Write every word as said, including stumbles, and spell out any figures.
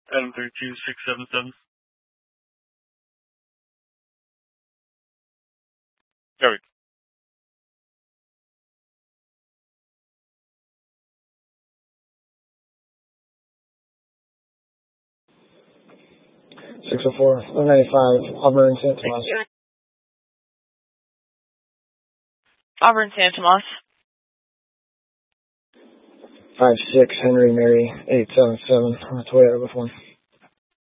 Item three two six seven seven. Covered. six oh four, one ninety-five, Auburn, Saint Thomas. Auburn, Saint Thomas. five six, Henry Mary, eight seven seven, on its way over with one.